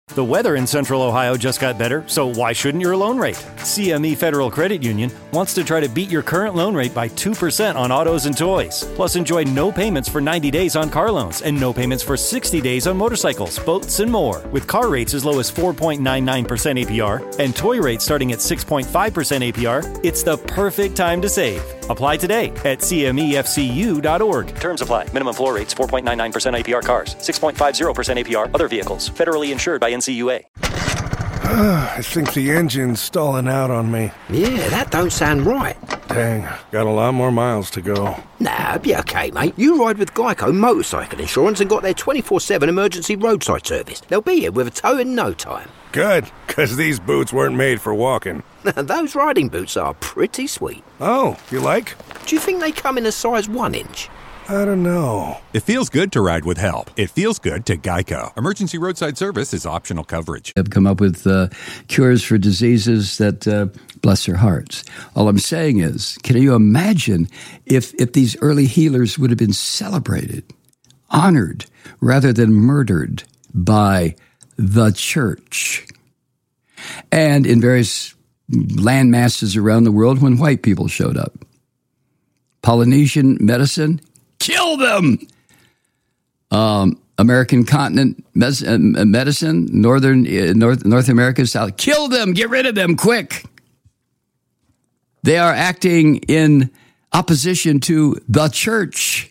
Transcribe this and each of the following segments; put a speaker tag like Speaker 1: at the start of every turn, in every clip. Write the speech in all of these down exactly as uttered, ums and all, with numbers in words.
Speaker 1: The weather in Central Ohio just got better, so why shouldn't your loan rate? C M E Federal Credit Union wants to try to beat your current loan rate by two percent on autos and toys. Plus, enjoy no payments for ninety days on car loans and no payments for sixty days on motorcycles, boats, and more. With car rates as low as four point nine nine percent A P R and toy rates starting at six point five percent A P R, it's the perfect time to save. Apply today at C M E F C U dot org. Terms apply. Minimum floor rates four point nine nine percent A P R cars, six point five zero percent A P R other vehicles. Federally insured by N C U A.
Speaker 2: I think the engine's stalling out on me.
Speaker 3: Yeah, that don't sound right.
Speaker 2: Dang, got a lot more miles to go.
Speaker 3: Nah, be okay, mate. You ride with Geico Motorcycle Insurance and got their twenty-four seven emergency roadside service. They'll be here with a tow in no time.
Speaker 2: Good, because these boots weren't made for walking.
Speaker 3: Those riding boots are pretty sweet.
Speaker 2: Oh, you like?
Speaker 3: Do you think they come in a size one inch?
Speaker 2: I don't know.
Speaker 4: It feels good to ride with help. It feels good to Geico. Emergency roadside service is optional coverage.
Speaker 5: Have come up with uh, cures for diseases that uh, bless their hearts. All I'm saying is, can you imagine if, if these early healers would have been celebrated, honored, rather than murdered by the church? And in various land masses around the world when white people showed up. Polynesian medicine, kill them! Um, American continent mes- uh, medicine, Northern uh, North North America, South, kill them! Get rid of them quick! They are acting in opposition to the church.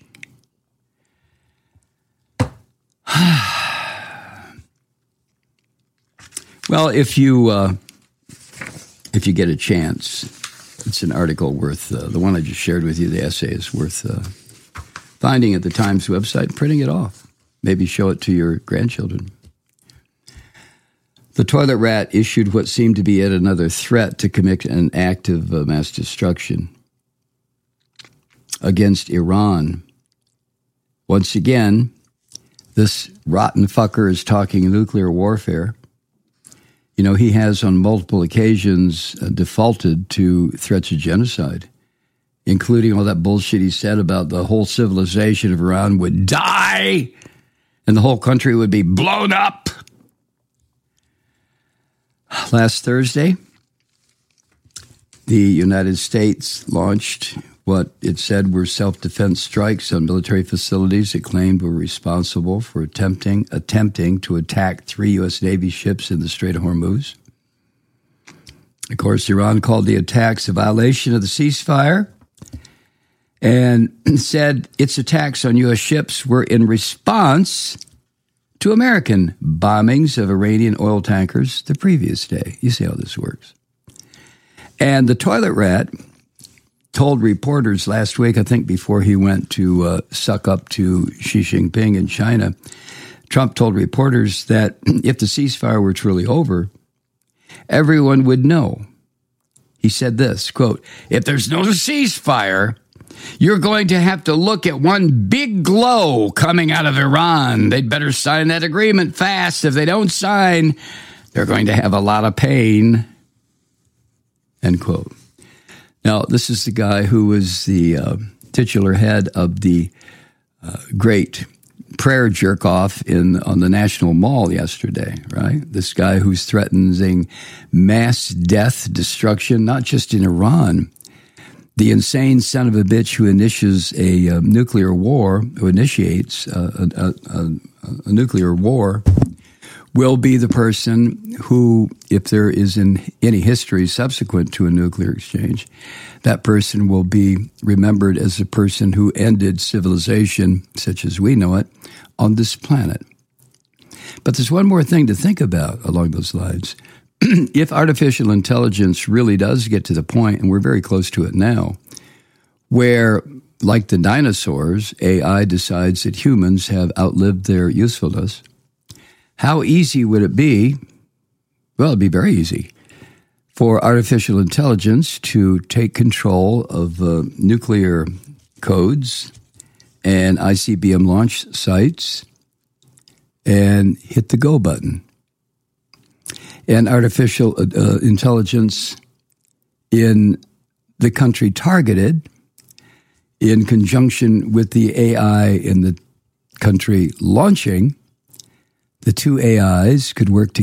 Speaker 5: Well, if you uh, if you get a chance, it's an article worth, uh, the one I just shared with you, the essay is worth uh, finding at the Times website and printing it off. Maybe show it to your grandchildren. The toilet rat issued what seemed to be yet another threat to commit an act of uh, mass destruction against Iran. Once again, this rotten fucker is talking nuclear warfare. You know, he has on multiple occasions uh, defaulted to threats of genocide, including all that bullshit he said about the whole civilization of Iran would die and the whole country would be blown up. Last Thursday, the United States launched what it said were self-defense strikes on military facilities it claimed were responsible for attempting attempting to attack three U S. Navy ships in the Strait of Hormuz. Of course, Iran called the attacks a violation of the ceasefire and said its attacks on U S ships were in response to American bombings of Iranian oil tankers the previous day. You see how this works. And the toilet rat told reporters last week, I think before he went to uh, suck up to Xi Jinping in China, Trump told reporters that if the ceasefire were truly over, everyone would know. He said this, quote, "If there's no ceasefire, you're going to have to look at one big glow coming out of Iran. They'd better sign that agreement fast. If they don't sign, they're going to have a lot of pain," end quote. Now, this is the guy who was the uh, titular head of the uh, great prayer jerk-off in on the National Mall yesterday, right? This guy who's threatening mass death, destruction, not just in Iran. The insane son of a bitch who initiates a uh, nuclear war, who initiates uh, a, a, a, a nuclear war, will be the person who, if there is in any history subsequent to a nuclear exchange, that person will be remembered as the person who ended civilization, such as we know it, on this planet. But there's one more thing to think about along those lines. If artificial intelligence really does get to the point, and we're very close to it now, where, like the dinosaurs, A I decides that humans have outlived their usefulness, how easy would it be? Well, it'd be very easy for artificial intelligence to take control of uh, nuclear codes and I C B M launch sites and hit the go button. And artificial uh, intelligence in the country targeted, in conjunction with the A I in the country launching, the two A Is could work together.